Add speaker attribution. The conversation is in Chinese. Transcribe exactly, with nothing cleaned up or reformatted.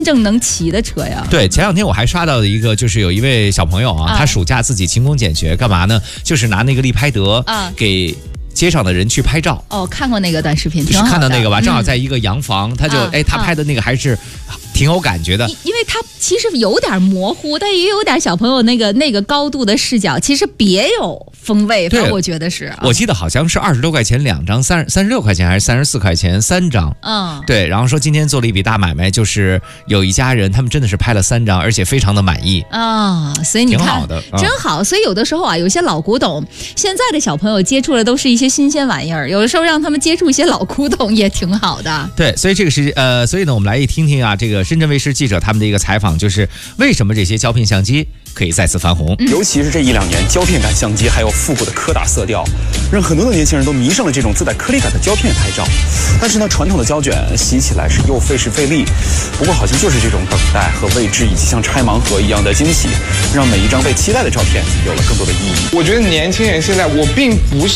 Speaker 1: 正能骑的车呀。
Speaker 2: 对，前两天我还刷到的一个，就是有一位小朋友啊，啊他暑假自己勤工俭学，干嘛呢？就是拿那个立拍德啊给街上的人去拍照。
Speaker 1: 哦，看过那个短视频，挺好的。
Speaker 2: 看到那个吧，正好在一个洋房，嗯、他就哎，他拍的那个还是挺有感觉的，
Speaker 1: 因为他其实有点模糊，但也有点小朋友那个那个高度的视角，其实别有风味。对，我觉得是、啊。
Speaker 2: 我记得好像是二十多块钱两张，三三十六块钱还是三十四块钱三张。嗯，对。然后说今天做了一笔大买卖，就是有一家人他们真的是拍了三张，而且非常的满意
Speaker 1: 啊、哦。所以你看，
Speaker 2: 挺好的，
Speaker 1: 真好。所以有的时候啊，有些老古董，现在的小朋友接触的都是一些新鲜玩意儿，有的时候让他们接触一些老古董也挺好的。
Speaker 2: 对，所以这个是呃，所以呢，我们来一听听啊，这个深圳卫视记者他们的一个采访，就是为什么这些胶片相机可以再次翻红、
Speaker 3: 嗯、尤其是这一两年，胶片感相机还有复古的柯达色调，让很多的年轻人都迷上了这种自带颗粒感的胶片拍照。但是呢，传统的胶卷洗起来是又费时费力，不过好像就是这种等待和未知，以及像拆盲盒一样的惊喜，让每一张被期待的照片有了更多的意义。
Speaker 4: 我觉得年轻人现在，我并不是